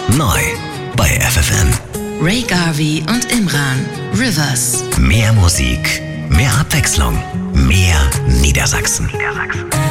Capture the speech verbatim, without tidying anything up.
Neu bei F F N. Ray Garvey und Imran. Rivers. Mehr Musik, mehr Abwechslung, mehr Niedersachsen.